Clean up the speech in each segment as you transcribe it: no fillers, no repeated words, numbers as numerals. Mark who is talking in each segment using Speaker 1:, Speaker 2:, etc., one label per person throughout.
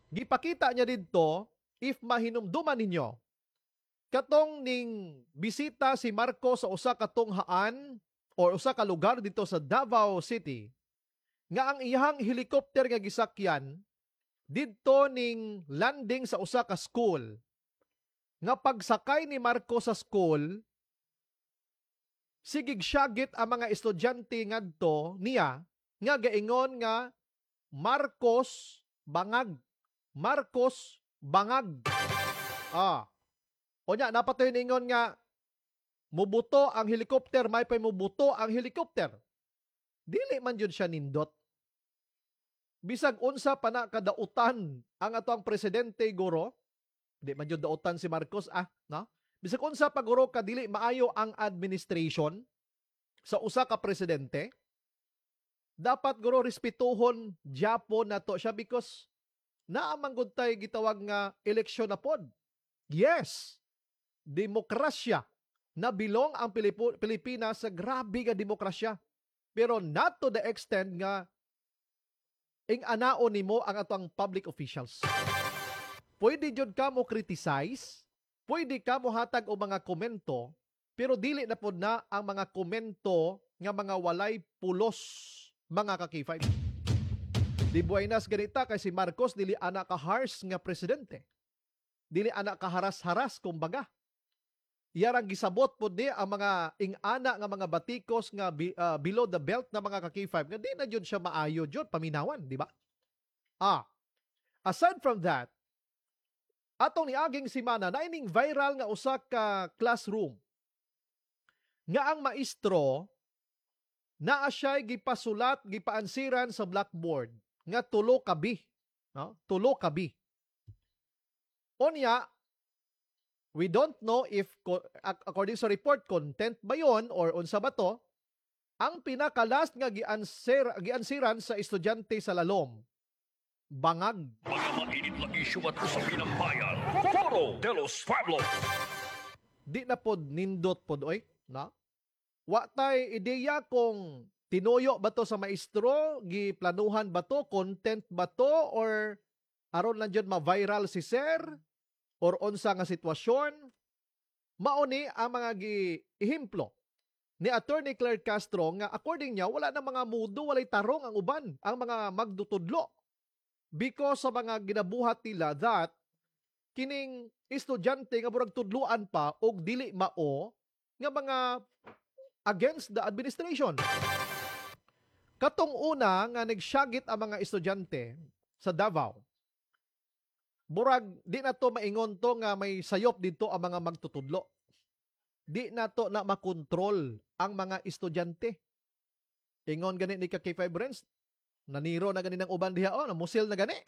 Speaker 1: Gipakita niya didto if mahinumduman ninyo katong ning bisita si Marcos sa usa ka tunghaan or usa ka lugar dito sa Davao City nga ang iyang helicopter nga gisakyan didto ning landing sa usa ka school nga pagsakay ni Marcos sa school sigig syagit ang mga estudyante ngadto niya nga gaingon nga Marcos bangag. Marcos bangag. Onya napatoy ningon nga mubuto ang helicopter, may pay mubuto ang helicopter. Dili man jud siya nindot. Bisag unsa pa na kadautan ang atong presidente guro, di man jud dautan si Marcos no? Bisag unsa pa guro kadili maayo ang administration sa usa ka presidente, dapat guro respetuhon Japon nato siya because naamanggod tay gitawag nga eleksyon na pod. Yes, demokrasya. Nabilong ang Pilipinas sa grabe nga demokrasya. Pero not to the extent nga ing anaon nimo ang atong public officials. Pwede jud ka mo criticize, pwede ka mo hatag og mga komento, pero dili na pod na ang mga komento nga mga walay pulos mga ka-K5. Di buenas ganita kay si Marcos dili ana ka harsh nga presidente. Dili ana ka haras-haras kumbaga. Yarang gisabot po di ang mga ingana nga mga batikos nga below the belt na mga ka-K5 nga di na jud siya maayo jud paminawan, di ba? Aside from that, atong niaging simana na ining viral nga usa ka classroom nga ang maestro naa siya'y gipasulat, gipaansiran sa blackboard nga tulo kabi, no? Tulo kabi. Onya, we don't know if, according sa report, content ba yon or unsa ba to, ang pinaka-last nga giansiran sa estudyante sa lalom, bangag.
Speaker 2: Mga mainit na isyu at usapin ng bayan. Foro de los Pueblos.
Speaker 1: Di na pod nindot pod oy, na? Wa tay ideya kung tinuyo ba to sa maestro, giplanuhan ba to, content ba to, or aron lang dyan ma-viral si sir, or unsa nga sitwasyon. Mauni ang mga giihimplo ni Attorney Claire Castro nga according niya wala na mga mudo, walay tarong ang uban, ang mga magdutudlo. Because sa mga ginabuhat nila that kining estudyante nga murag tudluan pa og dili mao nga mga against the administration. Katong una nga nagsyagit ang mga estudyante sa Davao, murag di na to maingon to nga may sayop dito ang mga magtutudlo. Di na to na makontrol ang mga estudyante. Ingon gani ni K5 Brands, naniro na gani ng uban diha, namusil na gani.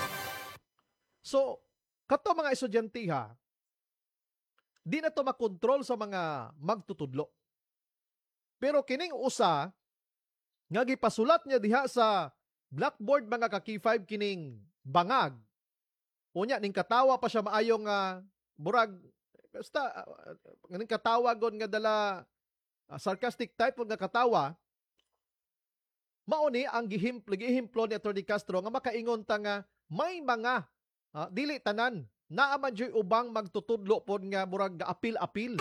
Speaker 1: So, kato mga estudyante ha, di na to makontrol sa mga magtutudlo. Pero kining usa, nga gipasulat niya diha sa blackboard mga ka-K5 kining bangag. Unya, ning katawa pa siya maayong burag, basta, ning katawa gon nga dala sarcastic type nga katawa, mauni ang gihimplo ni Atty. Castro nga makaingon ta nga may mga dili tanan naaman joy ubang magtutudlo pod nga murag apil-apil.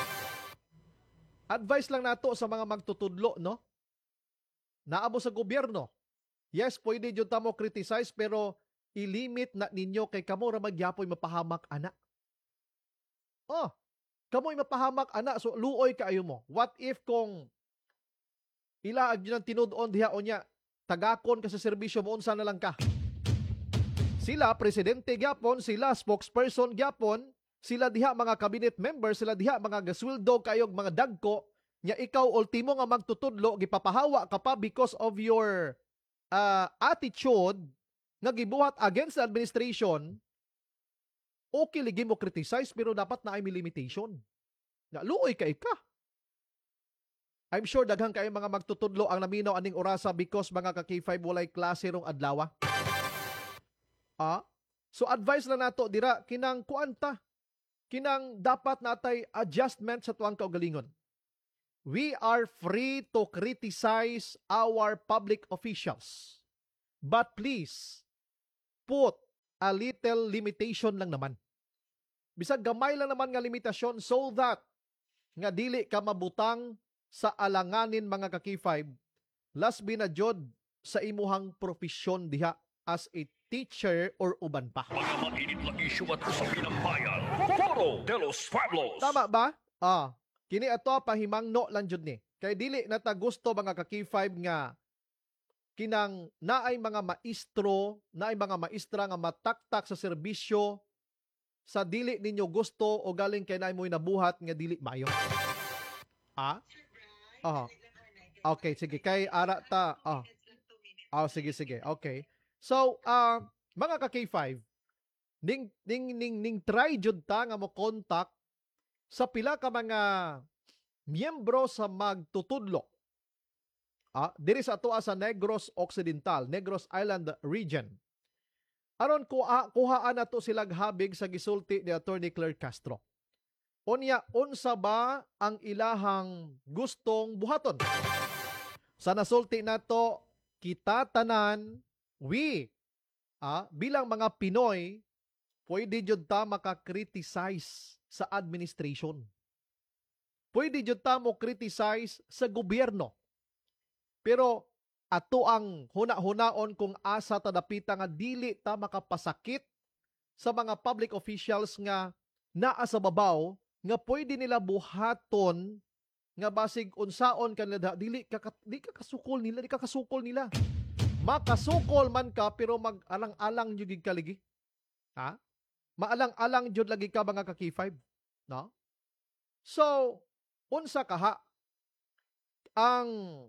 Speaker 1: Advice lang nato sa mga magtutudlo, no? Naamo sa gobyerno. Yes, pwede jud ta mo criticize pero ilimit na ninyo kay kamo ra magyapoy mapahamak ana. Kamoy mapahamak ana so luoy kaayo mo. What if kung ila ag yun ang tinud-on diha onya tagakon ka sa serbisyo mo unsa na lang ka. Sila presidente gyapon, sila spokesperson gyapon, sila diha mga cabinet members, sila diha mga gasweldo kayog mga dagko, nya ikaw ultimo nga magtutudlo, gipapahawa ka pa because of your attitude nga gibuhat against the administration. Okay ligi mo criticize pero dapat na ay may limitation. Na luoy ka ika. I'm sure daghang kayo mga magtutudlo ang naminaw aning orasa because mga ka-K5 walay klase rong adlawa. So advice na nato dira kinang kuanta, kinang dapat natay adjustment sa tuwang kaugalingon. We are free to criticize our public officials. But please, put a little limitation lang naman. Bisag gamay lang naman nga limitasyon so that nga dili ka mabutang sa alanganin mga ka-K5 last binadjod sa imuhang profesyon diha as a teacher or uban pa.
Speaker 2: Mga mainit na isyu at usapin ng bayan. Foro de los Pueblos.
Speaker 1: Tama ba? Kini ato pahimangno lang jud ni. Kay dili na ta gusto mga ka-K5 nga kinang naay mga maestro, naay mga maestra nga mataktak sa serbisyo sa dili ninyo gusto o galing kay naay mo'y nabuhat nga dili mayo. Okay, sige. Kay ara ta. Sige. Okay. So, mga ka-K5, ning try jud ta nga mo contact sa pila ka mga miyembro sa magtutudlo. Diri sa ato sa Negros Occidental, Negros Island region. Aron kuhaan nato silang habig sa gisulti ni Attorney Claire Castro. Unya, unsa ba ang ilahang gustong buhaton? Sa nasulti nato, kita tanan, bilang mga Pinoy, pwede jud ta maka-criticize sa administration. Pwede jud ta mo criticize sa gobyerno. Pero ato ang huna-hunaon kung asa ta dapita nga dili ta makapasakit sa mga public officials nga naa sa babaw nga pwede nila buhaton nga basig unsaon kanila di ka kasukol nila. Makasukol man ka pero mag-alang-alang jud gid kaligi. Maalang-alang jud lagi ka mga ka-K5, no? So, unsa kaha ang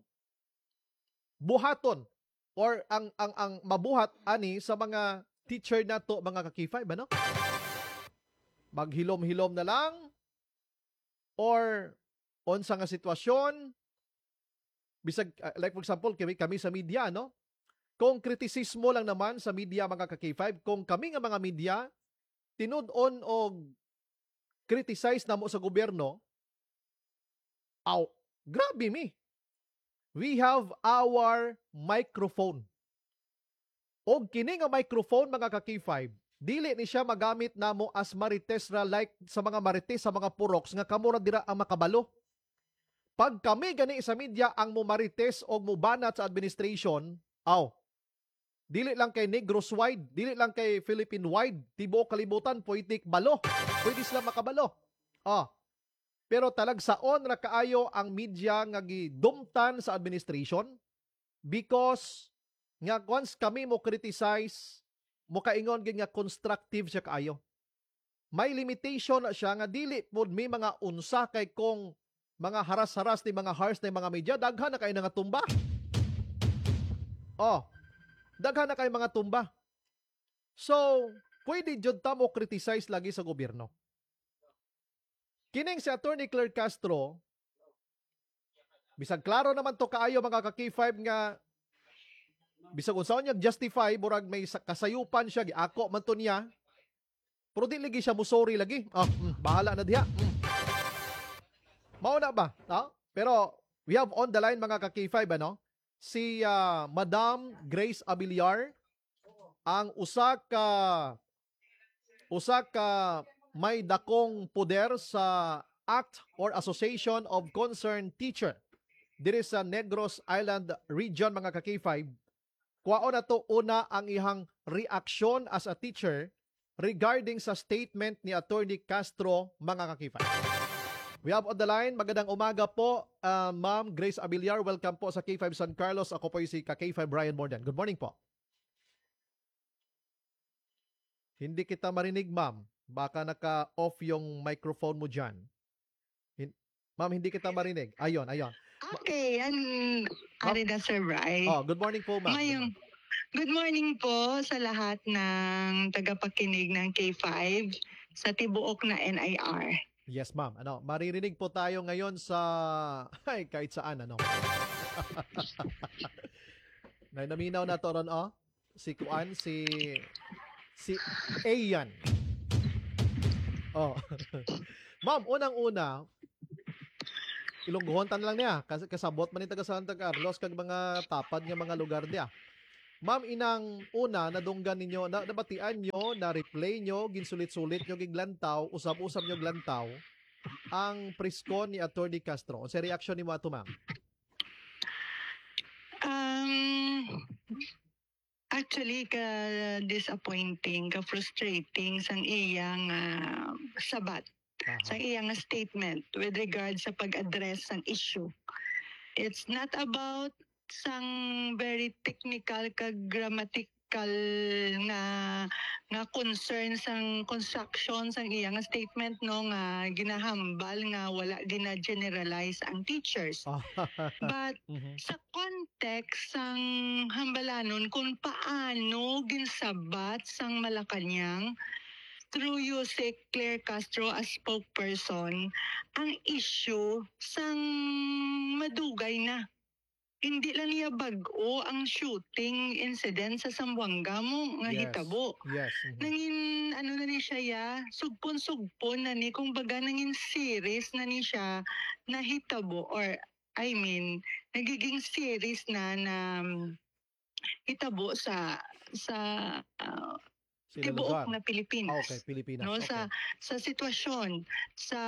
Speaker 1: buhaton or ang mabuhat ani sa mga teacher nato mga ka-K5, ano? Maghilom-hilom na lang or unsa nga sitwasyon bisag like for example kami sa media, no? Kung kritisismo lang naman sa media mga ka-K5, kung kami nga mga media tinud-on og criticize namo sa gobyerno, grabe mi. We have our microphone. Og kini nga microphone mga ka-K5, dili ni siya magamit namo as marites ra like sa mga marites sa mga puroks nga kamo ra dira ang makabalo. Pag kami gani sa media ang mo marites og mo banat sa administration, dili lang kay Negros wide, dili lang kay Philippine wide, tibuok kalibutan pwede balo. Pwede sila makabalo. Pero talagsaon ra kaayo ang media nga gidumtan sa administration because nga once kami mo criticize, mo kaingon gid nga constructive siya kaayo. May limitation na siya nga dili pod may mga unsa kay kung mga haras-haras ni mga harsh ni mga media, daghan na kay nga tumba. Daghan na kay mga tumba. So, pwede jud ta mo criticize lagi sa gobyerno. Kining si Attorney Claire Castro, bisag klaro naman to kaayo mga ka-K5 nga bisag unsaon niya justify murag may kasayupan siya giako man to niya. Pero di lagi siya musori lagi. Bahala na diha. Mao na ba? Pero we have on the line mga ka-K5 si Madam Grace Abiliar, ang usa ka may dakong poder sa Act or Association of Concerned Teacher diri sa Negros Island region mga ka-K5. Kuwaon na to una ang ihang reaksyon as a teacher regarding sa statement ni Attorney Castro mga ka-K5. We have on the line, magandang umaga po, Ma'am Grace Abiliar. Welcome po sa K5 San Carlos. Ako po si K5 Brian Mordan. Good morning po. Hindi kita marinig, ma'am. Baka naka-off yung microphone mo dyan. Ma'am, hindi kita marinig. Ayun.
Speaker 3: Okay, ari na Sir Bry.
Speaker 1: Good morning po, ma'am.
Speaker 3: Good morning po sa lahat ng tagapakinig ng K5 sa tibuok na NIR.
Speaker 1: Yes, ma'am. Maririnig po tayo ngayon sa kahit saan Naminaw na to ron si Kuan, si Ayan. Ma'am, unang-una, ilungguhontan lang niya kasi kasabot man ni taga Santa Carlos kag mga tapad nga mga lugar diya. Ma'am, inang una nadunggan ninyo, nabatian nyo, na-replay nyo, ginsulit-sulit nyo, giglantaw, usap-usap nyo glantaw, ang prisko ni Attorney Castro. Sa reaksyon ni mo ato, ma'am?
Speaker 3: Actually, ka-disappointing, ka-frustrating sang iyang sabat,
Speaker 1: Aha.
Speaker 3: sang iyang statement with regard sa pag-address ng issue. It's not about sang very technical ka-grammatical nga concern sang construction sang iyang statement no nga ginahambal nga wala gina-generalize ang teachers. But
Speaker 1: Mhm.
Speaker 3: sa context sang hambalanon kung paano ginsabat sang Malacanang through Yusek Claire Castro as spokesperson, ang issue sang madugay na. Hindi lang niya bago ang shooting incident sa Zamboanga mo nga
Speaker 1: Yes.
Speaker 3: hitabo.
Speaker 1: Yes. Mhm.
Speaker 3: Nangin ano na ni siya ya, sugpon-sugpon na ni kung baga nangin series na ni siya na hitabo or I mean nagiging series na hitabo sa
Speaker 1: Sila
Speaker 3: tibuok
Speaker 1: lugar.
Speaker 3: na Pilipinas.
Speaker 1: Okay, Pilipinas.
Speaker 3: No,
Speaker 1: Okay.
Speaker 3: sa sitwasyon, sa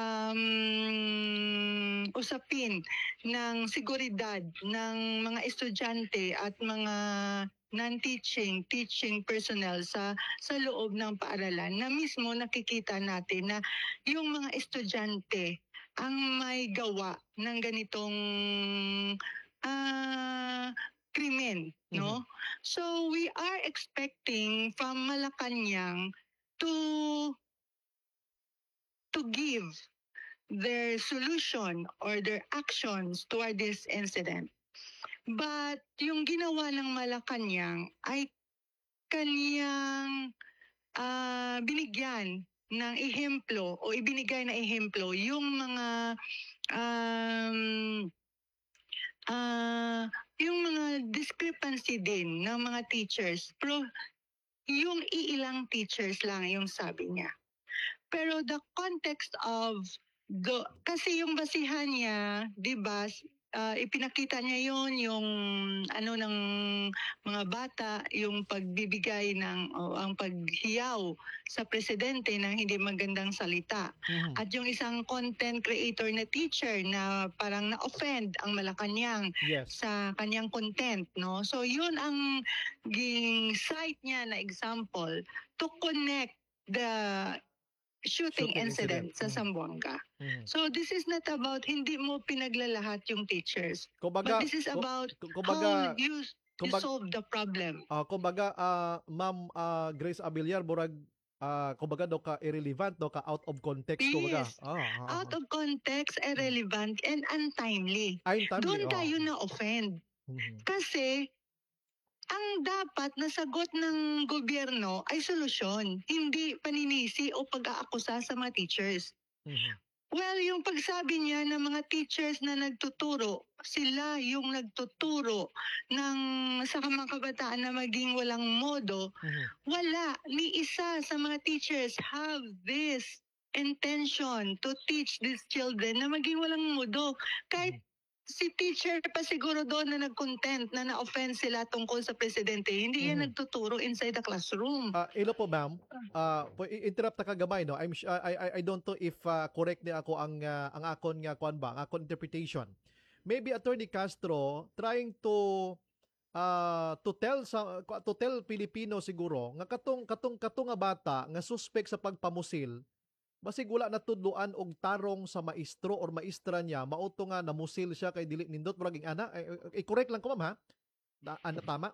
Speaker 3: usapin ng seguridad ng mga estudyante at mga non-teaching, teaching personnel sa loob ng paaralan na mismo nakikita natin na yung mga estudyante ang may gawa ng ganitong krimen, no? So we are expecting from Malacanang to give their solution or their actions toward this incident. But yung ginawa ng Malacanang ay kaniyang binigyan ng ehemplo o ibinigay na ehemplo yung mga yung mga discrepancy din ng mga teachers. Pero yung iilang teachers lang yung sabi niya. Pero the context of kasi yung basihan niya, 'di ba? Ipinakita niya yon yung ano ng mga bata, yung pagbibigay ng ang paghiyaw sa presidente ng hindi magandang salita.
Speaker 1: Mhm.
Speaker 3: At yung isang content creator na teacher na parang na-offend ang Malacanang
Speaker 1: Yes.
Speaker 3: sa kanyang content, no? So yun ang cite niya na example to connect the shooting incident sa Zamboanga.
Speaker 1: Mhm.
Speaker 3: So this is not about hindi mo pinaglalahat yung teachers,
Speaker 1: Kumbaga,
Speaker 3: but this is about
Speaker 1: kumbaga,
Speaker 3: how you solve the problem.
Speaker 1: kumbaga, Ma'am Grace Abiliar, burag, kumbaga daw ka irrelevant, daw ka out of context, kumbaga.
Speaker 3: Yes. Out of context, irrelevant, and untimely.
Speaker 1: Ay, timely.
Speaker 3: Doon tayo na-offend.
Speaker 1: Mhm.
Speaker 3: Kasi ang dapat na sagot ng gobyerno ay solusyon, hindi paninisi o pag-aakusa sa mga teachers.
Speaker 1: Mhm.
Speaker 3: Well, yung pagsabi niya ng mga teachers na nagtuturo, sila yung nagtuturo sa mga kabataan na maging walang modo,
Speaker 1: Mhm.
Speaker 3: wala. Ni isa sa mga teachers have this intention to teach these children na maging walang modo. Kahit si teacher pa siguro doon na nag-content na na-offend sila tungkol sa presidente, hindi yan nagtuturo inside the classroom.
Speaker 1: Ilo po, ma'am. Interrupt ta kagamay, no? I don't know if correct ni ako ang akon nga kuan ba, ang akon interpretation. Maybe Attorney Castro trying to tell Pilipino siguro nga katong nga bata nga suspect sa pagpamusil, basig wala natudloan og tarong sa maestro or maestra niya, mauto nga namusil siya kay dili nindot murag ana. I-correct lang ko, ma'am, ha? Ano tama?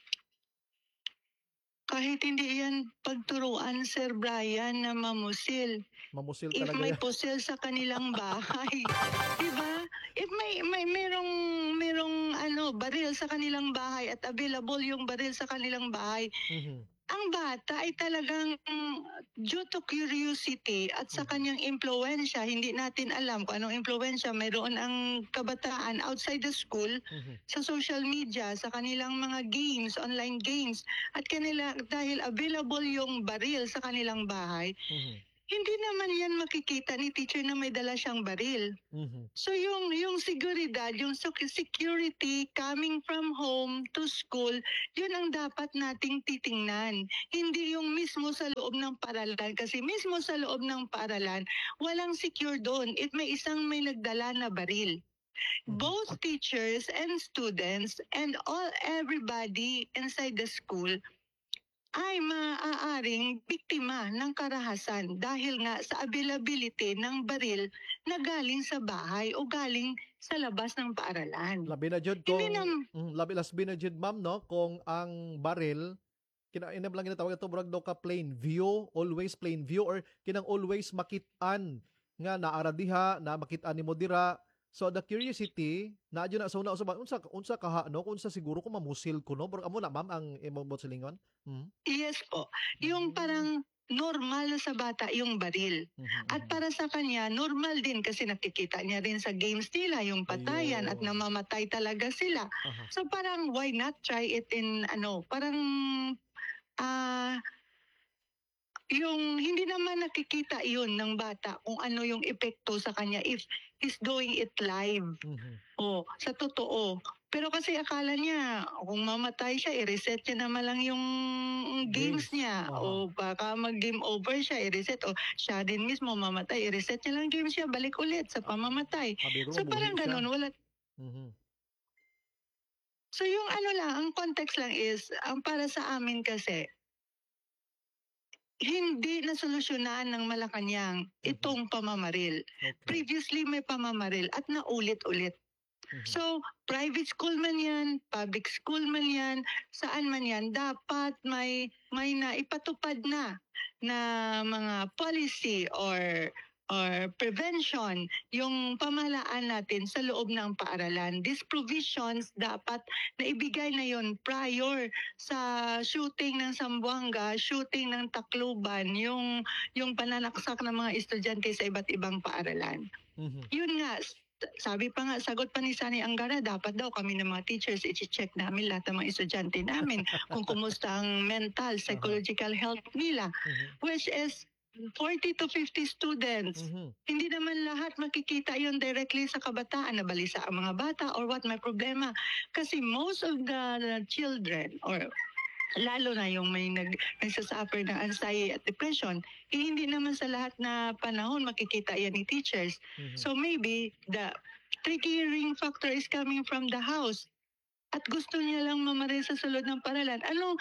Speaker 3: Kahit hindi yan pagturuan, Sir Brian, na mamusil.
Speaker 1: Mamusil
Speaker 3: If
Speaker 1: talaga
Speaker 3: may
Speaker 1: yan.
Speaker 3: pusil sa kanilang bahay, di ba? If merong baril sa kanilang bahay at available yung baril sa kanilang bahay,
Speaker 1: Mhm.
Speaker 3: ang bata ay talagang due to curiosity at sa kanyang impluwensya, hindi natin alam kung anong impluwensya mayroon ang kabataan outside the school, sa social media, sa kanilang mga games, online games, at kanila dahil available yung baril sa kanilang bahay, hindi naman yan makikita ni teacher na may dala siyang baril.
Speaker 1: Mhm.
Speaker 3: So yung seguridad, yung security coming from home to school, yun ang dapat nating titingnan. Hindi yung mismo sa loob ng paaralan. Kasi mismo sa loob ng paaralan, walang secure doon. May may nagdala na baril.
Speaker 1: Mhm.
Speaker 3: Both teachers and students and everybody inside the school ay maaaring biktima ng karahasan dahil nga sa availability ng baril na galing sa bahay o galing sa labas ng paaralan.
Speaker 1: Labi na jud
Speaker 3: Hindi
Speaker 1: kung labi na jud ma'am no kung ang baril kinainam lang ginatawag ito murag daw ka plain view, always plain view or kinang always makit-an nga naara diha na makit-an nimo dira. So the curiosity na jud na sa una unsa kaha no kung unsa siguro ko mamusil ko no pero amo na ma'am ang imong silingon.
Speaker 3: Yes po. Yung parang normal na sa bata yung baril. At para sa kanya, normal din kasi nakikita niya rin sa games nila yung patayan at
Speaker 1: Ayun.
Speaker 3: namamatay talaga sila.
Speaker 1: Aha.
Speaker 3: So parang why not try it in parang ah yung hindi naman nakikita yun ng bata kung ano yung epekto sa kanya if he's doing it live.
Speaker 1: Mhm.
Speaker 3: Sa totoo. Pero kasi akala niya, kung mamatay siya, i-reset niya naman lang yung games
Speaker 1: Games.
Speaker 3: niya.
Speaker 1: Aha.
Speaker 3: O baka mag-game over siya, i-reset. O siya din mismo mamatay, i-reset niya lang games niya, balik ulit sa pamamatay.
Speaker 1: Mabiro
Speaker 3: So parang
Speaker 1: mabuhi siya.
Speaker 3: ganun, wala.
Speaker 1: Mhm.
Speaker 3: So yung ang context lang is, ang para sa amin kasi, hindi nasolusyonan ng Malacanang itong pamamaril.
Speaker 1: Okay.
Speaker 3: Previously may pamamaril at naulit-ulit.
Speaker 1: Mhm.
Speaker 3: So, private school man yan, public school man yan, saan man yan, dapat may naipatupad na mga policy or prevention yung pamahalaan natin sa loob ng paaralan. These provisions dapat na ibigay na yon prior sa shooting ng Zamboanga, shooting ng Tacloban, yung pananaksak ng mga estudyante sa iba't ibang paaralan.
Speaker 1: Mhm.
Speaker 3: Yun nga, sabi pa nga, sagot pa ni Sani Angara, dapat daw kami ng mga teachers, i-check namin lahat ng mga estudyante namin kung kumusta ang mental, psychological health nila, which is 40 to 50 students.
Speaker 1: Mhm.
Speaker 3: Hindi naman lahat makikita yun directly sa kabataan, nabalisa ang mga bata or what may problema. Kasi most of the children or lalo na yung may nagsasuffer ng anxiety at depression, hindi naman sa lahat na panahon makikita yan ni teachers.
Speaker 1: Mhm.
Speaker 3: So maybe the triggering factor is coming from the house. At gusto niya lang mamaril sa sulod ng paralan. Ano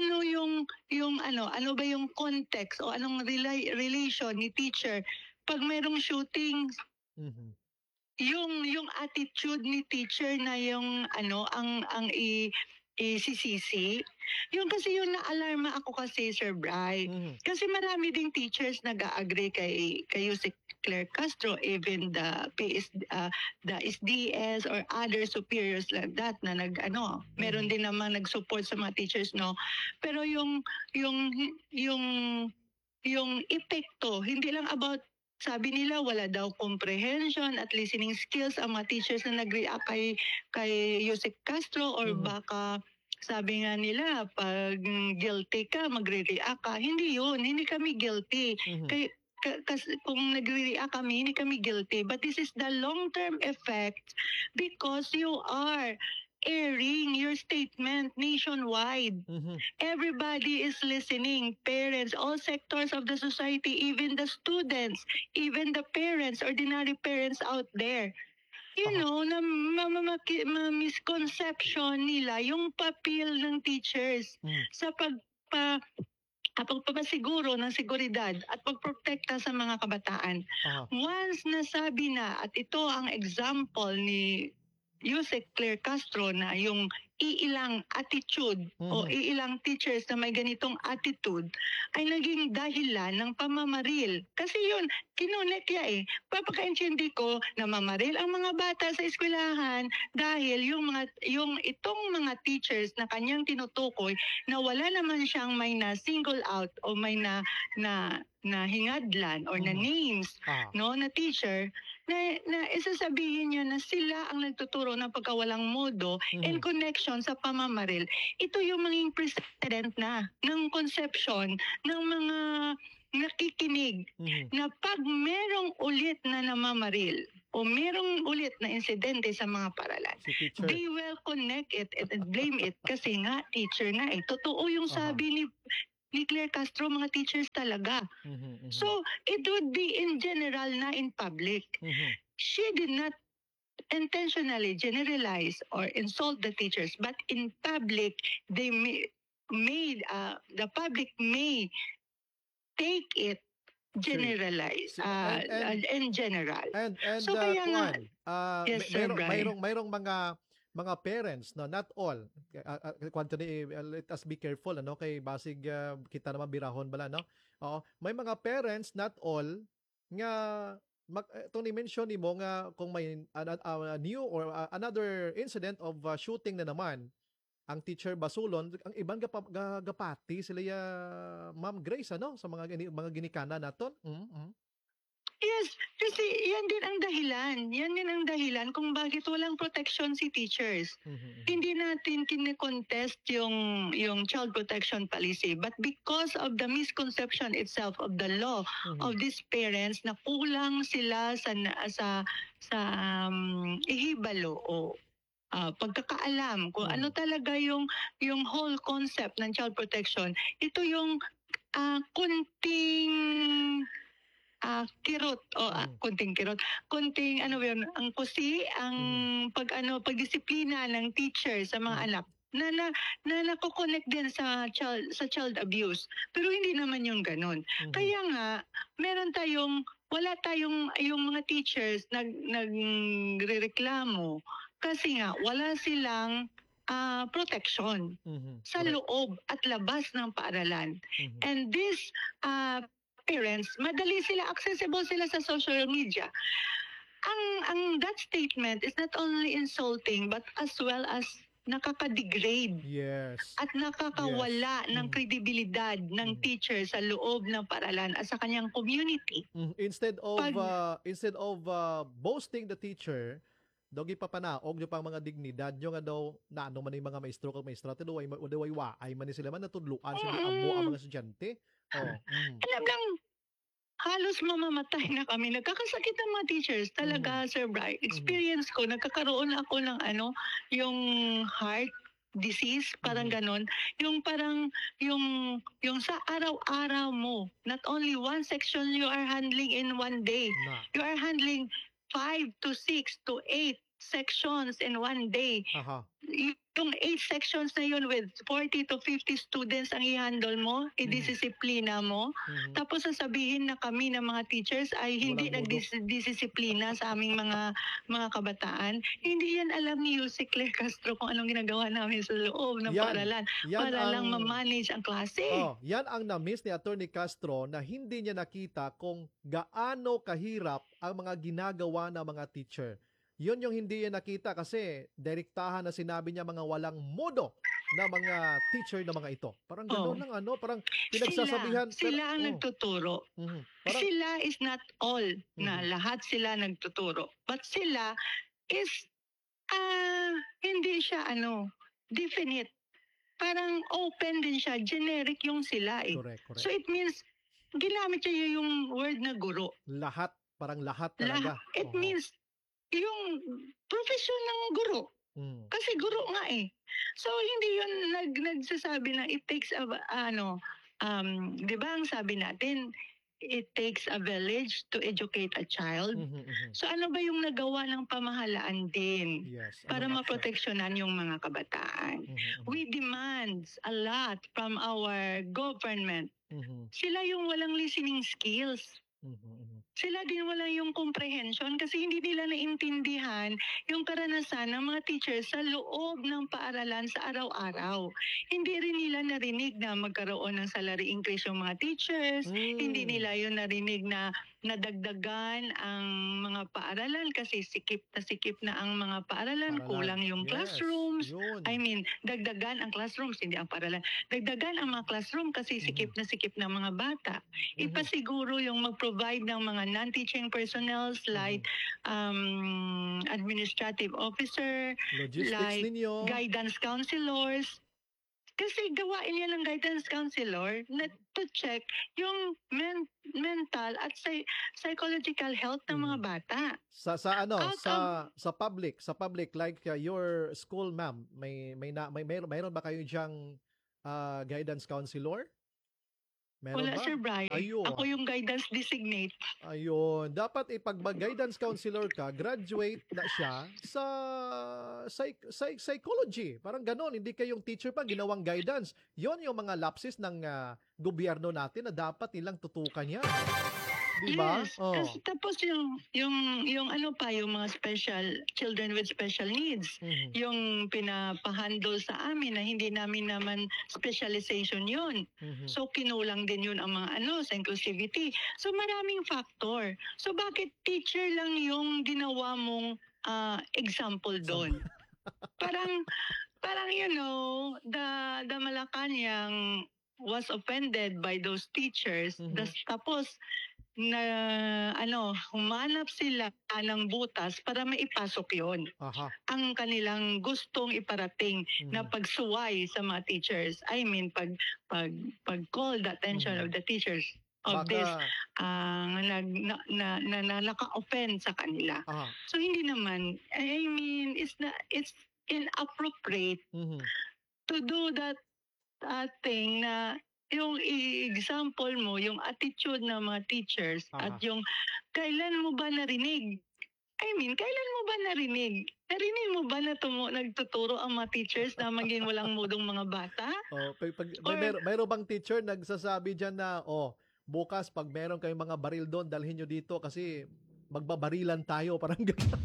Speaker 3: ba yung context o anong relation ni teacher pag mayroong shooting?
Speaker 1: Mhm.
Speaker 3: Yung attitude ni teacher na yung isisisi. Yung kasi yung na-alarma ako kasi, Sir Bri.
Speaker 1: Mhm.
Speaker 3: Kasi marami ding teachers nag-agree kay Yusek Claire Castro, even the SDS or other superiors like that na meron din naman nag-support sa mga teachers, no? Pero yung epekto, hindi lang about sabi nila wala daw comprehension at listening skills ang mga teachers na nag-react kay Yusek Castro or baka sabi nga nila pag guilty ka magre-react ka. Hindi yun, hindi kami guilty. Kasi kung nagre-react kami, hindi kami guilty. But this is the long-term effect because you are airing your statement nationwide. Everybody is listening, parents, all sectors of the society, even the students, even the parents, ordinary parents out there. Na misconception nila yung papel ng teachers sa pagpapasiguro ng seguridad at pagprotekta sa mga kabataan. Once nasabi na, at ito ang example ni Yusek Claire Castro na yung iilang attitude o iilang teachers na may ganitong attitude ay naging dahilan ng pamamaril. Kasi yun, kinunek niya Papakaintindi ko na mamaril ang mga bata sa eskwelahan dahil yung itong mga teachers na kanyang tinutukoy na wala naman siyang may na single out o may na hingadlan or na names na teacher na isasabihin niya na sila ang nagtuturo ng pagkawalang modo in connection sa pamamaril. Ito yung maging precedent na ng conception ng nakikinig
Speaker 1: Mhm.
Speaker 3: na pag merong ulit na namamaril o merong ulit na insidente sa mga paaralan,
Speaker 1: Si teacher.
Speaker 3: they will connect it and blame it kasi nga teacher nga eh. Totoo yung
Speaker 1: Aha.
Speaker 3: sabi ni Claire Castro, mga teachers talaga.
Speaker 1: Mhm, mhm.
Speaker 3: So, it would be in general na in public.
Speaker 1: Mhm.
Speaker 3: She did not intentionally generalize or insult the teachers, but in public, they the public may take it generalize in general.
Speaker 1: And
Speaker 3: So kaya nga, yes, Sir Brian.
Speaker 1: mayroong mga parents, no, not all. Kwanto ni let us be careful, ano, kay basig kita naman birahon bala, no. Oo, may mga parents, not all, nga itong ni-mention nimo nga kung may new or another incident of shooting na naman ang teacher basulon, ang ibang gapati sila ya Ma'am Grace, ano, sa mga ginikana naton.
Speaker 3: Yes, kasi yan din ang dahilan. Yan din ang dahilan kung bakit walang protection si teachers. Hindi natin kine-contest yung child protection policy, but because of the misconception itself of the law of these parents na kulang sila sa ihibalo o pagkakaalam kung ano talaga yung whole concept ng child protection. Ito yung kunting kirot o kunting ano yun, ang pusi, ang pagdisiplina ng teacher sa mga anak na nako-connect din sa child abuse. Pero hindi naman yung ganun. Kaya nga wala tayong yung mga teachers nagrereklamo kasi nga wala silang protection sa loob at labas ng paaralan. And this parents, madali sila, accessible sila sa social media. That statement is not only insulting but as well as nakaka-degrade.
Speaker 1: Yes.
Speaker 3: At nakakawala ng kredibilidad ng teacher sa loob ng paaralan at sa kanyang community.
Speaker 1: Instead of boasting the teacher, dogi papanaog nyo pang mga dignidad nyo nga daw na ano man yung mga maestro kag maestrate do way waay man ni sila man natudluan sila amo ang mga estudyante.
Speaker 3: Alam lang, halos mamamatay na kami. Nagkakasakit ng mga teachers. Talaga, Sir Brian. Experience ko, nagkakaroon ako ng yung heart disease, parang ganon. Yung parang, yung sa araw-araw mo, not only one section you are handling in one day. You are handling 5 to 6 to 8 sections in one day. Yung 8 sections na yun with 40 to 50 students ang i-handle mo, i-disisiplina mo. Tapos sasabihin na kami ng mga teachers ay hindi nagdisiplina sa aming mga kabataan. Hindi yan alam ni si Claire Castro kung anong ginagawa namin sa loob ng paaralan para lang ma-manage ang klase.
Speaker 1: Yan ang na-miss ni Attorney Castro na hindi niya nakita kung gaano kahirap ang mga ginagawa ng mga teacher. Yun yung hindi niya nakita kasi direktahan na sinabi niya mga walang modo na mga teacher na mga ito. Parang gano'n lang parang pinagsasabihan.
Speaker 3: Sila ang nagtuturo. Sila is not all na lahat sila nagtuturo. But sila is hindi siya definite. Parang open din siya, generic yung sila eh.
Speaker 1: Correct.
Speaker 3: So it means ginamit niya yung word na guro.
Speaker 1: Lahat, parang lahat talaga.
Speaker 3: It means yung profesyon ng guro. Kasi guro nga eh. So hindi yun nagsasabi na it takes di ba ang sabi natin, it takes a village to educate a child. So ano ba yung nagawa ng pamahalaan din para maproteksyonan yung mga kabataan? We demand a lot from our government. Sila yung walang listening skills. Sila din wala yung comprehension kasi hindi nila naintindihan yung karanasan ng mga teachers sa loob ng paaralan sa araw-araw. Hindi rin nila narinig na magkaroon ng salary increase yung mga teachers. Hindi nila yun narinig na nadagdagan ang mga paaralan kasi sikip na ang mga paaralan. Kulang yung classrooms. I mean, dagdagan ang classrooms, hindi ang paaralan. Dagdagan ang mga classroom kasi sikip na mga bata. Ipasiguro yung mag-provide ng mga non-teaching personnel like administrative officer,
Speaker 1: logistics
Speaker 3: like
Speaker 1: ninyo,
Speaker 3: guidance counselors, Kasi gawain yan ng guidance counselor na to check yung mental at psychological health ng mga bata.
Speaker 1: Sa ano,
Speaker 3: Out of
Speaker 1: sa public like your school ma'am, mayroon ba kayo diyang guidance counselor? Meron
Speaker 3: wala,
Speaker 1: ba?
Speaker 3: Sir Brian. Ako
Speaker 1: Ayun.
Speaker 3: yung guidance designate.
Speaker 1: Ayun, dapat pag mag-guidance counselor ka, graduate na siya sa psychology. Parang ganon, hindi kayong teacher pa ginawang guidance. Yon yung mga lapses ng gobyerno natin na dapat nilang tutukan yan. Di ba?
Speaker 3: Yes.
Speaker 1: Oh.
Speaker 3: Tapos yung ano pa, yung mga children with special needs,
Speaker 1: Mhm.
Speaker 3: yung pinapahandle sa amin na hindi namin naman specialization yun.
Speaker 1: Mhm.
Speaker 3: So kinulang din yun ang mga sa inclusivity. So maraming factor. So bakit teacher lang yung ginawa mong example doon? parang the Malacanang was offended by those teachers.
Speaker 1: Mhm.
Speaker 3: Tapos na humanap sila ng butas para maipasok yon
Speaker 1: Aha.
Speaker 3: ang kanilang gustong iparating na pagsuway sa mga teachers. I mean, pag call the attention of the teachers of this na naka-offend sa kanila.
Speaker 1: Aha.
Speaker 3: So hindi naman, I mean, it's inappropriate to do that thing na yung example mo, yung attitude ng mga teachers at yung kailan mo ba narinig? I mean, kailan mo ba narinig? Narinig mo ba na nagtuturo ang mga teachers na maging walang mudong mga bata?
Speaker 1: Mayroon bang teacher nagsasabi dyan na, bukas pag meron kayong mga baril doon, dalhin nyo dito kasi magbabarilan tayo, parang gano'n.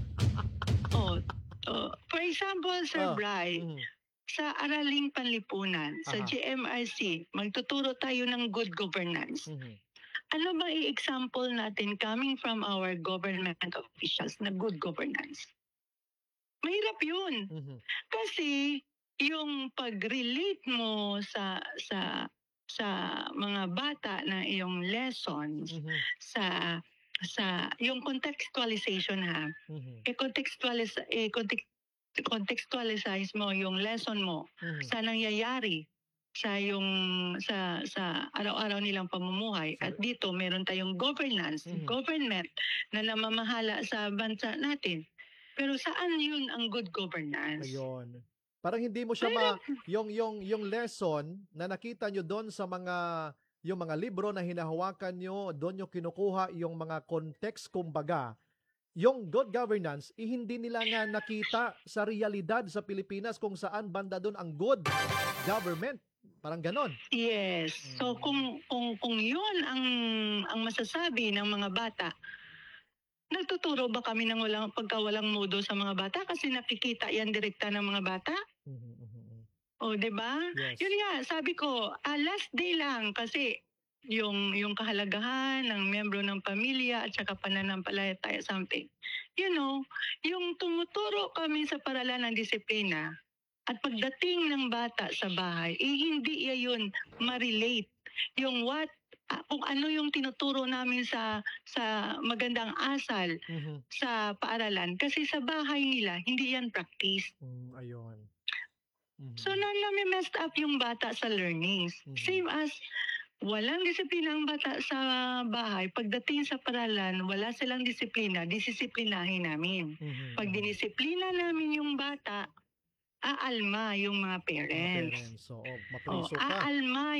Speaker 3: For example, Sir Bry, sa Araling Panlipunan, sa GMRC, magtuturo tayo ng good governance. Ano ba i-example natin coming from our government officials na good governance? Mahirap yun. Kasi yung pag-relate mo sa mga bata na iyong lessons, sa yung contextualization contextualize mo yung lesson mo sa nangyayari sa araw-araw nilang pamumuhay. At dito meron tayong government na namamahala sa bansa natin. Pero saan yun ang good governance?
Speaker 1: Ayun. Parang hindi mo siya yung lesson na nakita nyo doon sa yung mga libro na hinahawakan nyo, doon nyo kinukuha yung mga context, kumbaga. Yung good governance, hindi nila nga nakita sa realidad sa Pilipinas kung saan banda doon ang good government. Parang ganon.
Speaker 3: Yes. So kung yun ang masasabi ng mga bata, nagtuturo ba kami ng walang mudo sa mga bata kasi nakikita yan direkta ng mga bata? O, di ba?
Speaker 1: Yes.
Speaker 3: Yun nga, sabi ko, last day lang kasi yung kahalagahan ng membro ng pamilya at saka pananampalataya something. Yung tumuturo kami sa paralan ng disiplina at pagdating ng bata sa bahay, hindi yun ma-relate yung kung ano yung tinuturo namin sa magandang asal sa paaralan kasi sa bahay nila hindi yan practice.
Speaker 1: Ayun.
Speaker 3: So nami-messed up yung bata sa learnings. Same as walang disiplina ang bata sa bahay. Pagdating sa paralan, wala silang disiplina, disisiplinahin namin. Pag dinisiplina namin yung bata, aalma yung mga parents.
Speaker 1: So, mapriso ka.
Speaker 3: Aalma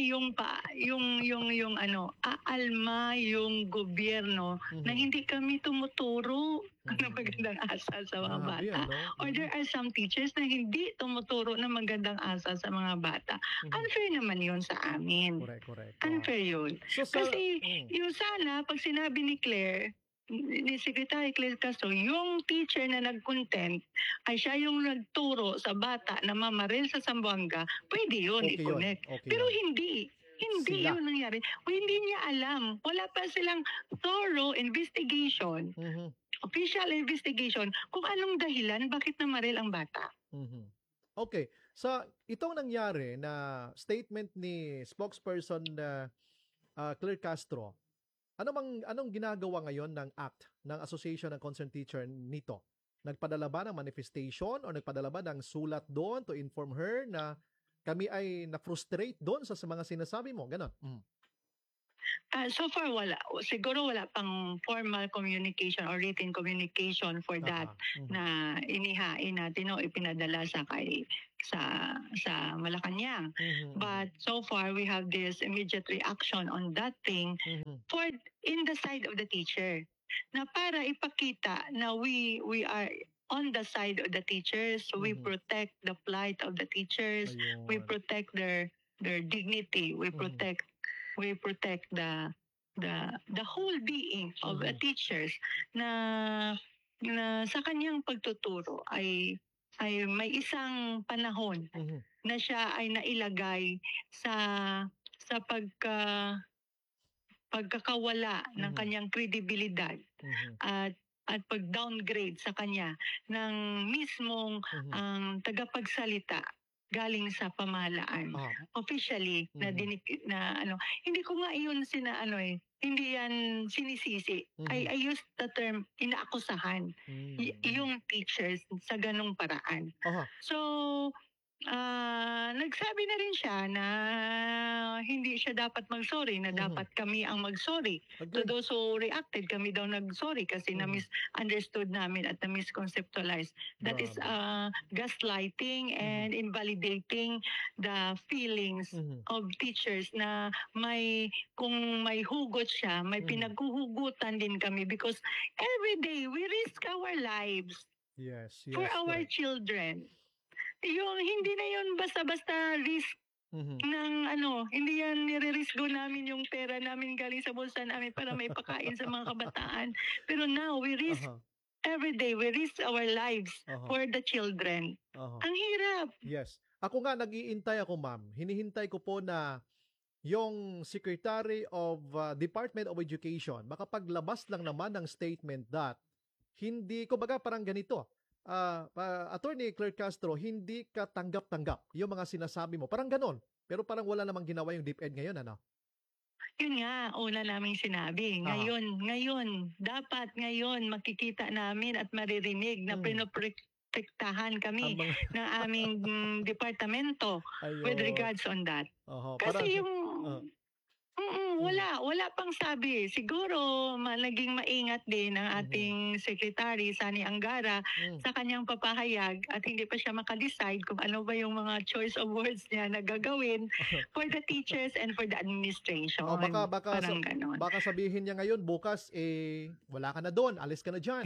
Speaker 3: aalma yung gobyerno na hindi kami tumuturo ng magandang asal sa mga bata. Or there are some teachers na hindi tumuturo ng magandang asal sa mga bata. Unfair naman yun sa amin.
Speaker 1: Correct.
Speaker 3: Unfair yun. Kasi yung sana, pag sinabi ni Claire, ni Secretary Claire Castro, yung teacher na nag-content ay siya yung nagturo sa bata na mamaril sa Zamboanga, pwede yun i-connect. Pero hindi yun nangyari. Hindi niya alam. Wala pa silang thorough investigation, official investigation, kung anong dahilan bakit namaril ang bata.
Speaker 1: Okay. So, itong nangyari na statement ni spokesperson Claire Castro, anong ginagawa ngayon ng ACT, ng Association ng Concerned Teacher nito? Nagpadala ba ng manifestation o nagpadala ba ng sulat doon to inform her na kami ay na-frustrate doon sa mga sinasabi mo, gano'n.
Speaker 3: So far wala. Siguro wala pang formal communication or written communication for that na inihain natin o ipinadala sa Malacanang. But so far we have this immediate reaction on that thing for in the side of the teacher. Na para ipakita na we are on the side of the teachers, we protect the plight of the teachers, we
Speaker 1: Ayun.
Speaker 3: protect their dignity, we protect the whole being of the teachers na sa kanyang pagtuturo ay may isang panahon na siya ay nailagay sa pagkakawala ng kanyang kredibilidad at pag-downgrade sa kanya ng mismong ang tagapagsalita galing sa pamahalaan. Officially na hindi ko nga iyon hindi yan sinisisi. I use the term inaakusahan yung teachers sa ganong paraan. So nagsabi na rin siya na hindi siya dapat mag-sorry, na dapat kami ang mag-sorry. To those who reacted, kami daw nag-sorry kasi na-misunderstood namin at na-misconceptualize. That is gaslighting and invalidating the feelings of teachers na kung may hugot siya, may pinaghuhugutan din kami because every day we risk our lives for our children. Yung hindi na yun basta-basta risk ng hindi yan nire-risko namin yung pera namin galing sa bulsa namin para may pakain sa mga kabataan. Pero now we risk every day, we risk our lives for the children. Ang hirap.
Speaker 1: Yes. Ako nga nag-iintay ako, ma'am. Hinihintay ko po na yung Secretary of Department of Education makapaglabas lang naman ng statement that hindi, kumbaga parang ganito, Attorney Claire Castro, hindi ka tanggap-tanggap yung mga sinasabi mo. Parang ganon. Pero parang wala namang ginawa yung DepEd ngayon, ano?
Speaker 3: Yun nga, una naming sinabi. Ngayon, dapat ngayon makikita namin at maririnig na pinoprotektahan kami ng aming departamento with regards on that. Kasi wala pang sabi. Siguro naging maingat din ang ating Secretary Sani Angara sa kanyang papahayag at hindi pa siya makadecide kung ano ba yung mga choice of words niya na gagawin for the teachers and for the administration.
Speaker 1: Baka sabihin niya ngayon, bukas, wala ka na doon, alis ka na dyan.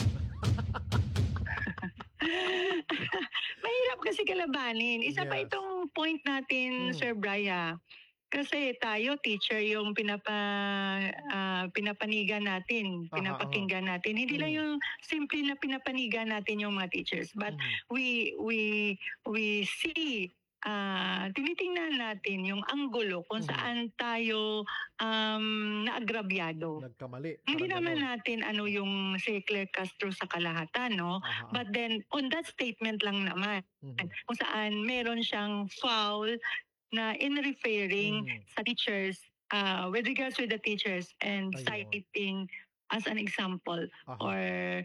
Speaker 3: Mahirap kasi kalabanin. Isa pa itong point natin, Sir Brian. Kasi tayo, teacher, yung pinapanigan natin, pinapakinggan natin. Hindi lang yung simple na pinapanigan natin yung mga teachers. But we see, tinitingnan natin yung anggulo kung saan tayo naagrabyado.
Speaker 1: Nagkamali.
Speaker 3: Hindi naman natin yung si Claire Castro sa kalahatan, no? But then, on that statement lang naman, kung saan meron siyang foul na in referring sa teachers with regards to the teachers and citing as an example or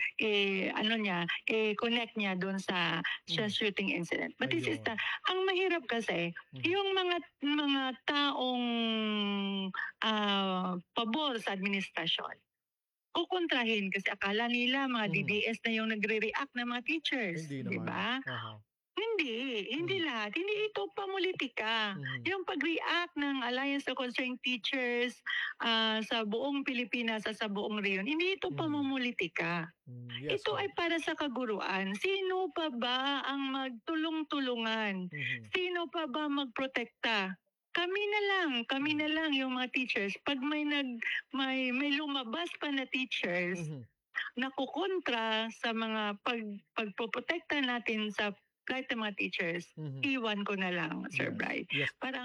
Speaker 3: connect niya doon sa shooting incident. But this is ang mahirap kasi yung mga taong pabor sa administrasyon kukontrahin kasi akala nila mga DDS na yung nagre-react na mga teachers, di ba? Hindi lahat. Hindi ito pamulitika. Yung pag-react ng Alliance of Concerned Teachers sa buong Pilipinas at sa buong rehiyon, hindi ito pamumulitika. Ito ay para sa kaguruan. Sino pa ba ang magtulong-tulungan? Sino pa ba magprotekta? Kami na lang yung mga teachers. Pag may lumabas pa na teachers na kukontra sa mga pagpoprotekta natin sa kahit ng mga teachers, iwan ko na lang, Sir Bri. Parang,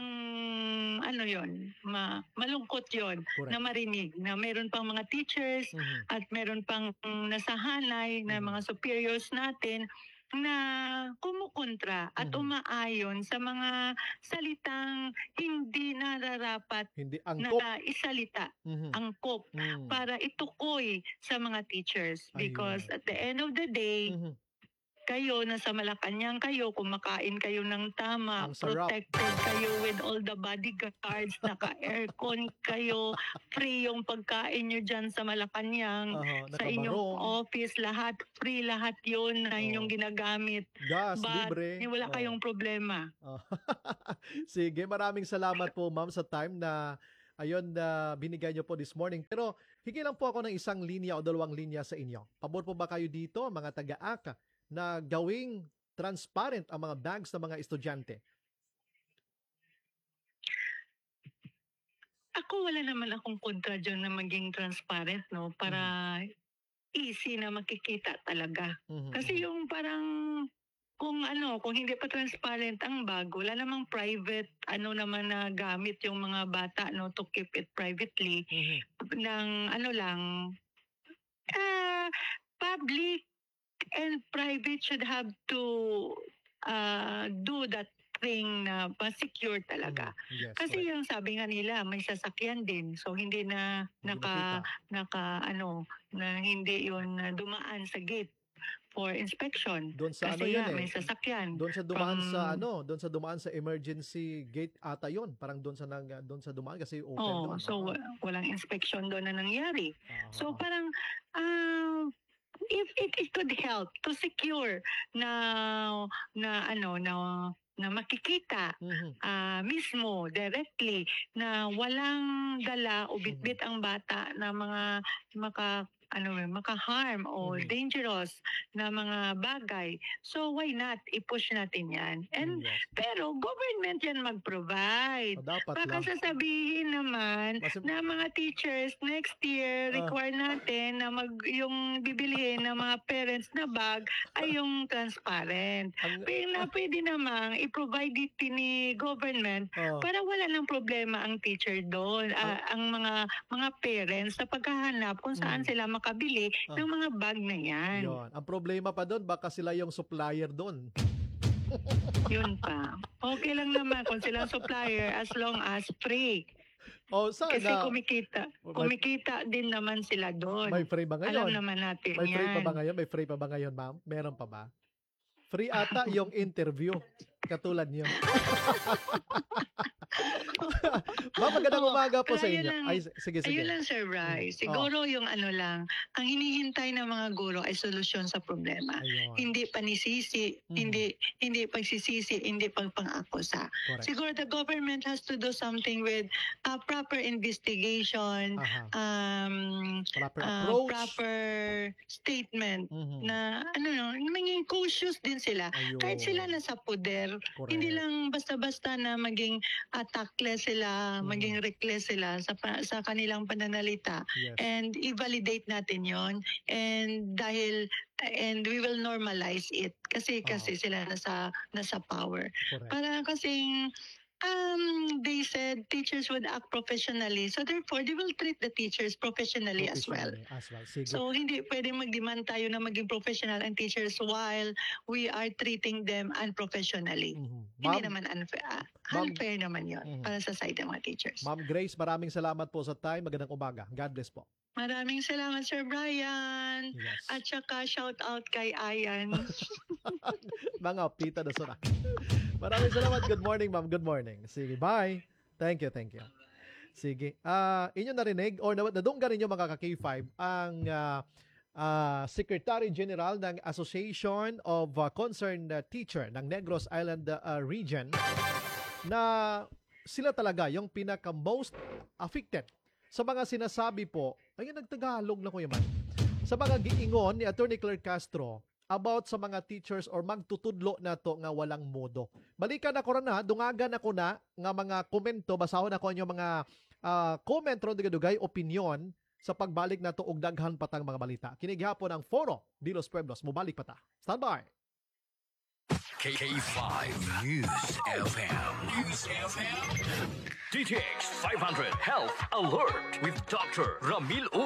Speaker 3: malungkot yon na marinig na meron pang mga teachers at meron pang nasahanay na mga superiors natin na kumukontra at umaayon sa mga salitang hindi nararapat na isalita, angkop, para itukoy sa mga teachers. Because at the end of the day, kayo, nasa Malacanang kayo, kumakain kayo ng tama, protected kayo with all the bodyguards, naka-aircon kayo, free yung pagkain nyo dyan sa Malacanang, sa inyong
Speaker 1: Nakabarong,
Speaker 3: office, lahat free, lahat yun na inyong ginagamit.
Speaker 1: gas,
Speaker 3: But
Speaker 1: libre.
Speaker 3: wala kayong problema.
Speaker 1: Oh. Sige, maraming salamat po ma'am sa time na na binigay niyo po this morning. Pero hingi lang po ako ng isang linya o dalawang linya sa inyo. Pabor po ba kayo dito, mga taga-ACA, na gawing transparent ang mga bags ng mga estudyante?
Speaker 3: Ako wala naman akong kontra dyan na maging transparent, no? Para easy na makikita talaga. Kasi yung parang kung hindi pa transparent ang bag, wala namang private naman na gamit yung mga bata, no, to keep it privately. Ng public and private should have to do that thing na pa-secure talaga.
Speaker 1: Yes,
Speaker 3: Kasi
Speaker 1: correct.
Speaker 3: yung sabi nga nila, may sasakyan din. So hindi na
Speaker 1: Hindi
Speaker 3: na hindi yun dumaan sa gate for inspection.
Speaker 1: Doon sa
Speaker 3: Kasi may
Speaker 1: eh.
Speaker 3: sasakyan.
Speaker 1: Doon sa dumaan
Speaker 3: From-
Speaker 1: doon sa dumaan sa emergency gate ata 'yon. Parang doon sa dumaan kasi open doon.
Speaker 3: So walang inspection doon na nangyari. So parang if it could help to secure na makikita mismo directly na walang dala o bitbit ang bata na mga maka-harm o dangerous na mga bagay. So why not i-push natin 'yan? And
Speaker 1: Yes.
Speaker 3: pero government 'yan mag-provide.
Speaker 1: Dapat
Speaker 3: Baka
Speaker 1: lang.
Speaker 3: sasabihin naman na mga teachers next year require natin na yung bibilihin ng mga parents na bag ay yung transparent. Pwede namang i-provide din ni government para wala ng problema ang teacher doon, ang mga parents sa paghahanap kung saan sila makabili ng mga bag na yan.
Speaker 1: Yon. Ang problema pa doon, baka sila yung supplier doon.
Speaker 3: Yun pa. Okay lang naman kung silang supplier as long as free.
Speaker 1: Sana.
Speaker 3: Kasi kumikita din naman sila doon.
Speaker 1: May free ba ngayon?
Speaker 3: Alam naman natin
Speaker 1: May free pa
Speaker 3: yan.
Speaker 1: ba ngayon? May free pa ba ngayon, ma'am? Meron pa ba? Free ata yung interview. Katulad niyo. Ma'am, magandang umaga po sa
Speaker 3: Kaya
Speaker 1: inyo.
Speaker 3: lang-
Speaker 1: Ay, sige.
Speaker 3: Ayun lang, Sir Bryce. Siguro yung lang, ang hinihintay ng mga guro ay solusyon sa problema.
Speaker 1: Ayun.
Speaker 3: Hindi panisisi, hindi pagsisisi, hindi pagpang-akusa.
Speaker 1: Correct.
Speaker 3: Siguro the government has to do something with proper investigation,
Speaker 1: Proper approach.
Speaker 3: proper statement
Speaker 1: Mhm.
Speaker 3: na maging cautious din sila.
Speaker 1: Ayun.
Speaker 3: Kahit sila nasa poder,
Speaker 1: Correct.
Speaker 3: hindi lang basta-basta na maging tactless sila, maging reckless sila sa kanilang pananalita.
Speaker 1: Yes.
Speaker 3: And i-validate natin yon, and we will normalize it kasi sila nasa power.
Speaker 1: Correct.
Speaker 3: Para kasing they said teachers would act professionally, so therefore they will treat the teachers professionally as well.
Speaker 1: Sige.
Speaker 3: So hindi pwedeng mag-demand tayo na maging professional ang teachers while we are treating them unprofessionally. Hindi naman unfair. Unfair naman yon para sa side ng mga teachers.
Speaker 1: Ma'am Grace, maraming salamat po sa time. Magandang umaga. God bless po.
Speaker 3: Maraming salamat, Sir Brian.
Speaker 1: Yes.
Speaker 3: At saka shout out kay Ayan.
Speaker 1: Mga pita na sura. Maraming salamat. Good morning, ma'am. Good morning. Sige, bye. Thank you. Sige. Inyo narinig or nadunggan ninyo mga ka-K5 ang Secretary General ng Association of Concerned Teacher ng Negros Island Region na sila talaga yung pinaka-most affected sa mga sinasabi po, ayun, nagtagalog na ko yaman, sa mga giingon ni Attorney Claire Castro about sa mga teachers or magtutudlo na to nga walang modo. Balikan ako na, dungagan ako na nga mga komento, basahon ako yung mga comment ron dugay opinion sa pagbalik na to og daghan patang mga balita. Kinighapon ang Foro de los Pueblos. Mubalik pa ta. Stand by.
Speaker 2: K5 News FM. DTX 500 Health Alert with Dr. Ramil Uy.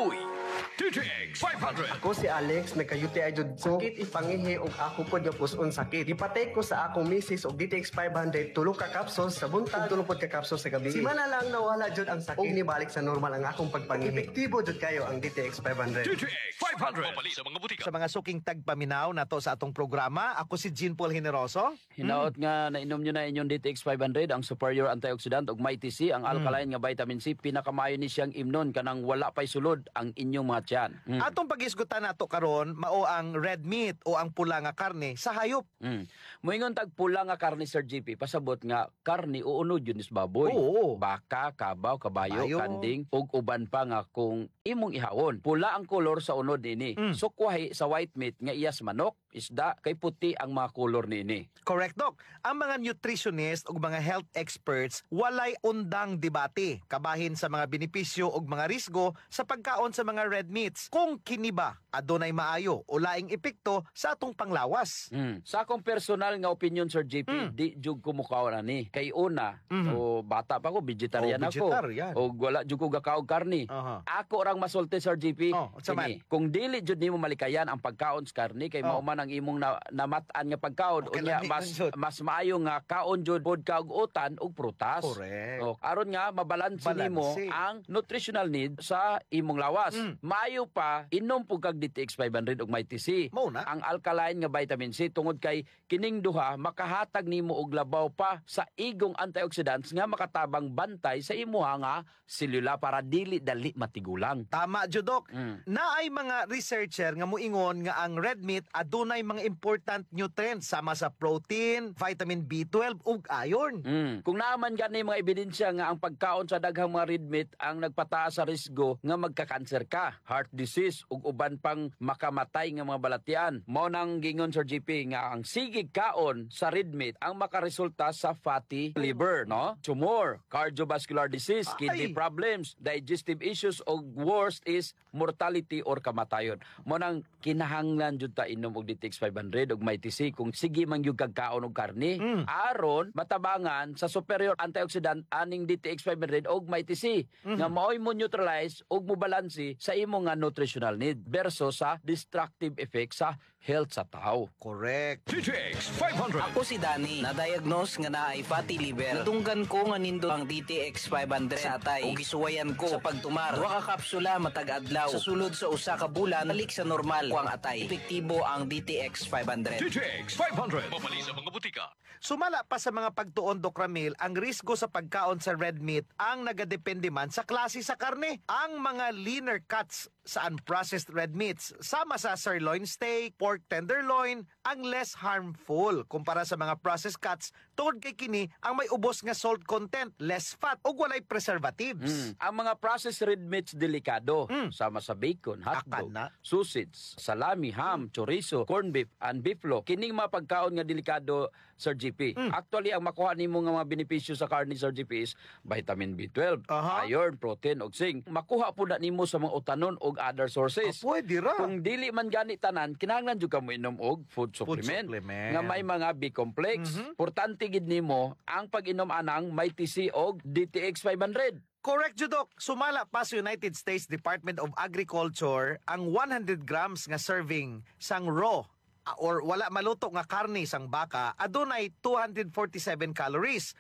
Speaker 2: DTX 500.
Speaker 4: Ako si Alex, nagka-UTI jud sakit ipangihi og ako pod nga puson sakit. Ipatay ko sa akong misis og DTX 500 tulo ka capsules sa buntag, tulo pod ka capsules sa gabi. Si mana lang nawala jud ang sakit. Og nibalik sa normal ang akong pagpangihi. Epektibo jud kayo ang DTX 500.
Speaker 2: DTX 500. Mabali sa mga butika.
Speaker 5: Sa mga suking tagpaminaw na to sa atong programa, ako si Jean Paul Generoso.
Speaker 6: Hinaot nga nainom nyo na inyong DTX 500 ang superior antioxidant ug Mighty C ang alkaline nga vitamin C pinakamayo ni siyang imnon kanang wala pay sulod ang inyong mga tiyan.
Speaker 5: Atong pag-isgutan nato karon mao ang red meat o ang pula nga karne sa hayop.
Speaker 6: Moingon tag pula nga karne Sir GP pasabot nga karne uunod yun is baboy.
Speaker 5: Oo.
Speaker 6: Baka, kabaw, kabayo,
Speaker 5: Kabayo.
Speaker 6: kanding ug uban pa nga kung imong ihawon. Pula ang kolor sa unod nini. Sukwahi sa white meat nga iyas manok, isda kay puti ang mga kolor nini.
Speaker 5: Correct, Doc. Ang mga nutritionist o mga health experts walay undang debate kabahin sa mga benepisyo o mga risgo sa pagkaon sa mga red meats. Kung kini ba adunay maayo o laing epekto sa atong panglawas.
Speaker 6: Sa akong personal nga opinion Sir JP, di jug ko mukaon ani. Kay una, o bata pa ko, vegetarian
Speaker 5: Oh,
Speaker 6: ako.
Speaker 5: vegetarian.
Speaker 6: O wala jud ko gakaog karni.
Speaker 5: Aha.
Speaker 6: Ako orang masulti Sir JP.
Speaker 5: Oh, unsa man?
Speaker 6: Kini, kung dili jud nimo malikayan ang pagkaon sa karni kay mao man ang imong namatan nga pagkaon
Speaker 5: Okay,
Speaker 6: unya
Speaker 5: lami
Speaker 6: mas
Speaker 5: man jud.
Speaker 6: mas maayo nga kaon jud pod ka og utan ug prutas.
Speaker 5: Correct.
Speaker 6: O, aron nga mabalanse nimo
Speaker 5: Balanse.
Speaker 6: ang nutritional need sa imong lawas. Maayo pa inom pug kag DTX 500 ug Mighty C.
Speaker 5: Mao na.
Speaker 6: Ang alkaline nga vitamin C tungod kay kining duha makahatag nimo og labaw pa sa igong antioxidants nga makatabang bantay sa imuha nga selula para dili dali matigulang.
Speaker 5: Tama, Judok. Naay mga researcher nga muingon nga ang red meat adunay mga important nutrients sama sa protein, vitamin B12 ug iron.
Speaker 6: Kung naaman gani mga ebidensya nga ang pagkaon sa daghang mga red meat ang nagpataas sa risgo nga magka-cancer ka, heart disease ug uban pang makamatay nga mga balatian. Mao nang gingon Sir GP nga ang sigig kaon sa red meat ang makaresulta sa fatty liver, no? Tumor, cardiovascular disease, kidney
Speaker 5: Ay.
Speaker 6: problems, digestive issues ug worst is mortality or kamatayon. Mao nang kinahanglan jud ta inom og DTX 500 ug Mighty C kung sige man gyud kag kaon og karne aron matabangan sa superior antioxidant aning DTX 500 og Mighty C nga maoy mo neutralize ug mo balanse sa imo nga nutritional need versus sa destructive effect sa health sa tao.
Speaker 5: Correct.
Speaker 2: DTX 500.
Speaker 7: Ako si Danny, na-diagnose nga naay fatty liver. Natunggan ko nga nindo ang DTX 500 sa atay. O gisuwayan ko sa pagtumar. Duha ka kapsula matag adlaw. Sa sulod sa usa ka bulan, balik sa normal ko ang atay. Epektibo ang DTX 500.
Speaker 2: DTX 500. Mabali sa mga butika.
Speaker 5: Sumala pa sa mga pagtuon, Doc Ramil, ang risgo sa pagkaon sa red meat ang nagadepende man sa klase sa karne. Ang mga leaner cuts sa unprocessed red meats, sama sa sirloin steak, pork tenderloin, ang less harmful kumpara sa mga processed cuts tungod kay kini ang may ubos nga salt content, less fat ug walay preservatives.
Speaker 6: Ang mga processed red meats delikado sama sa bacon, hotdog,
Speaker 5: Akana.
Speaker 6: sausage, salami, ham, chorizo, corned beef, and beeflo. Kining mga pagkaon nga delikado Sir GP. Actually ang makuha nimo nga mga benepisyo sa karne Sir GP is vitamin B12,
Speaker 5: Aha.
Speaker 6: iron, protein ug zinc. Makuha po na nimo sa mga utanon ug other sources.
Speaker 5: Pwede ra.
Speaker 6: Kung dili man gani tanan, kinahanglan jud ka mo inom og food supplement,
Speaker 5: supplement.
Speaker 6: nga may mga B-complex. Importante gid nimo ang pag-inom anang Mighty C og DTX 500.
Speaker 5: Correct, Judok. Sumala pa sa United States Department of Agriculture ang 100 grams nga serving sang raw or wala maluto nga karne sang baka adunay 247 calories,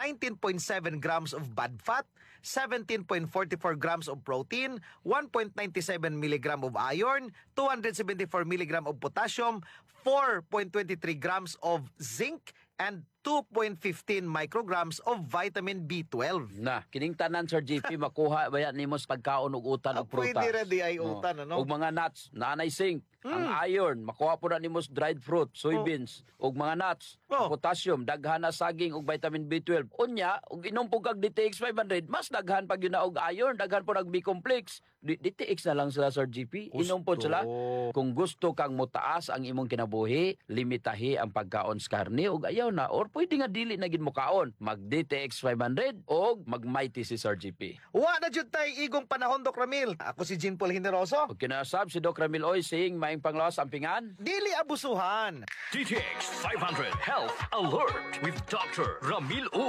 Speaker 5: 19.7 grams of bad fat, 17.44 grams of protein, 1.97 milligram of iron, 274 milligram of potassium, 4.23 grams of zinc, and 2.15 micrograms of vitamin B12.
Speaker 6: Na, kining tanan Sir GP makuha ba yan nimo sa pagkaon og utan og prutas.
Speaker 5: Pwede ra di ay utan, ano?
Speaker 6: Og mga nuts, naanay zinc, ang iron, makuha po na nimo sa dried fruit, soybeans, og mga nuts,
Speaker 5: Oh.
Speaker 6: potassium, daghan na saging og vitamin B12. Unya, og inom po kag DTX 500, mas daghan pag yun na og iron, daghan po nag B-complex. DTX na lang sila Sir GP. Inom po sila. Kung gusto kang mutaas ang imong kinabuhi, limitahi ang pagkaon sa karne og ayaw na or pwede nga dili na gid mo kaon. Mag DTX 500 og mag Mighty si Sir GP.
Speaker 5: Wa na jud tay igong panahon, Doc Ramil. Ako si Jean Paul Generoso.
Speaker 6: Og kinasab si Doc Ramil Oy sing maing panglawas ampingan.
Speaker 5: Dili abusuhan.
Speaker 2: DTX 500 Health Alert with Dr. Ramil O.